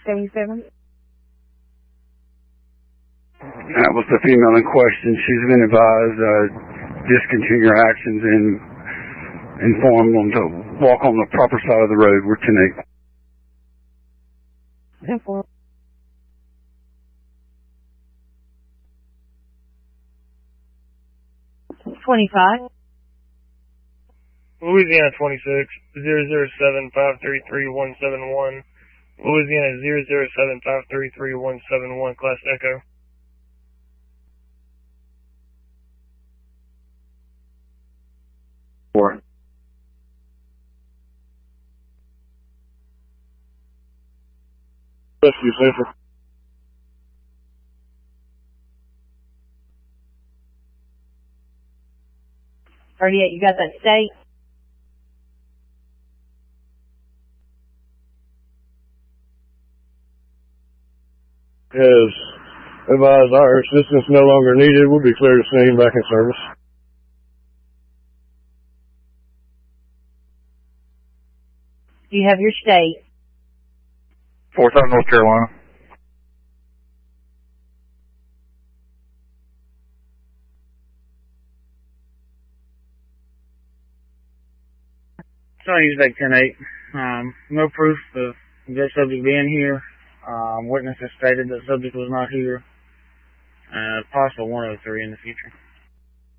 77. That was the female in question. She's been advised discontinue her actions and inform them to walk on the proper side of the road. We're 10-8. 10-4. $25. Louisiana 26, 007-533-171. Louisiana 007-533-171, Class Echo. Four. Rescue Central. 38, you got that state? Has advised our assistance no longer needed. We'll be clear to scene, back in service. Do you have your state? Forsyth, North Carolina. Sorry, use back 10-8. No proof of that subject being here. Witnesses stated the subject was not here. Possible 103 in the future.